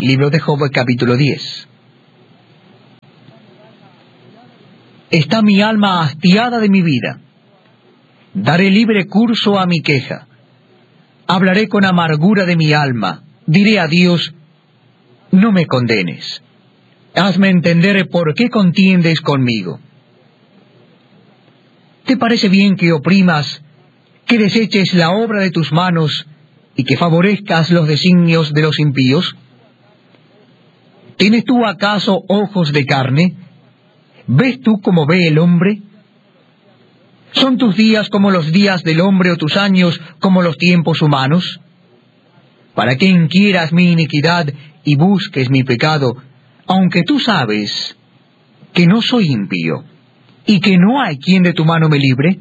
Libro de Job, capítulo 10. Está mi alma hastiada de mi vida. Daré libre curso a mi queja. Hablaré con amargura de mi alma. Diré a Dios, no me condenes. Hazme entender por qué contiendes conmigo. ¿Te parece bien que oprimas, que deseches la obra de tus manos y que favorezcas los designios de los impíos? ¿Tienes tú acaso ojos de carne? ¿Ves tú como ve el hombre? ¿Son tus días como los días del hombre o tus años como los tiempos humanos? ¿Para qué inquieras mi iniquidad y busques mi pecado, aunque tú sabes que no soy impío y que no hay quien de tu mano me libre?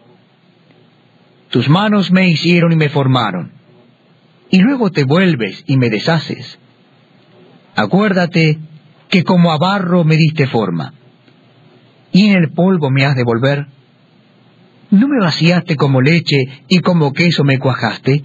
Tus manos me hicieron y me formaron, y luego te vuelves y me deshaces. Acuérdate que como a barro me diste forma, y en el polvo me has de volver. ¿No me vaciaste como leche y como queso me cuajaste?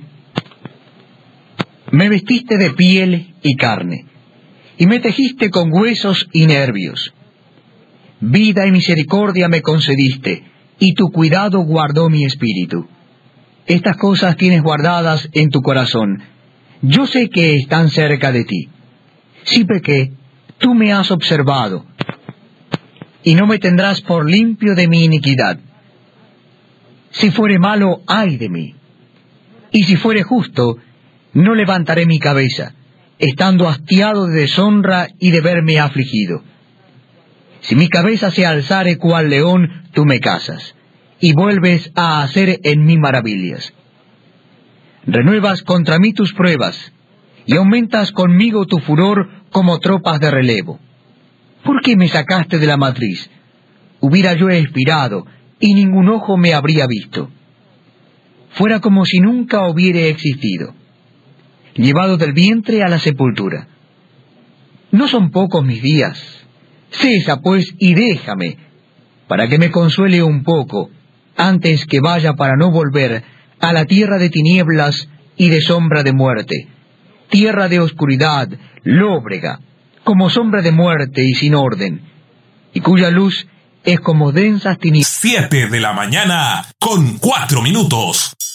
Me vestiste de piel y carne, y me tejiste con huesos y nervios. Vida y misericordia me concediste, y tu cuidado guardó mi espíritu. Estas cosas tienes guardadas en tu corazón. Yo sé que están cerca de ti. Si pequé, tú me has observado, y no me tendrás por limpio de mi iniquidad. Si fuere malo, ay de mí. Y si fuere justo, no levantaré mi cabeza, estando hastiado de deshonra y de verme afligido. Si mi cabeza se alzare cual león, tú me cazas, y vuelves a hacer en mí maravillas. Renuevas contra mí tus pruebas, y aumentas conmigo tu furor como tropas de relevo. ¿Por qué me sacaste de la matriz? Hubiera yo expirado, y ningún ojo me habría visto. Fuera como si nunca hubiera existido, llevado del vientre a la sepultura. No son pocos mis días. Cesa, pues, y déjame, para que me consuele un poco, antes que vaya para no volver a la tierra de tinieblas y de sombra de muerte, tierra de oscuridad, lóbrega, como sombra de muerte y sin orden, y cuya luz es como densas tinieblas. 7 de la mañana, con 4 minutos.